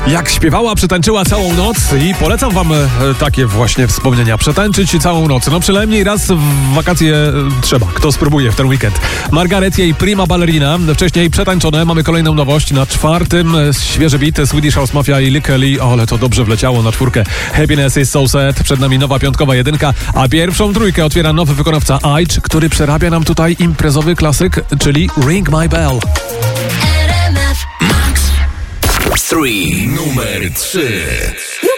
Jak śpiewała, przetańczyła całą noc i polecam wam takie właśnie wspomnienia. Przetańczyć całą noc. No przynajmniej raz w wakacje trzeba. Kto spróbuje w ten weekend. Margaret, jej prima ballerina. Wcześniej przetańczone. Mamy kolejną nowość. Na 4. świeży beat Swedish House Mafia i Kelly. Ale to dobrze wleciało na 4. Happiness is so sad. Przed nami nowa 5. jedynka. A pierwszą 3 otwiera nowy wykonawca Aitch, który przerabia nam tutaj imprezowy klasyk, czyli Ring My Bell. Max 3. Numer 3.